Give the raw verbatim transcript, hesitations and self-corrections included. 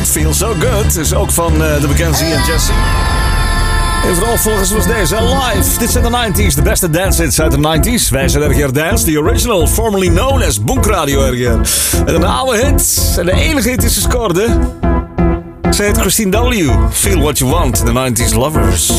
Feels So Good is ook van uh, de bekende en Jesse. En vooral volgens was deze live. Dit zijn de nineties, de beste dance hits uit de nineties. Wij zijn R G R Dance, the original, formerly known as Bonk Radio R G R. En een oude hit, en de enige hit is gescoord, hè? Zij heet Christine W. Feel What You Want, the nineties Lovers.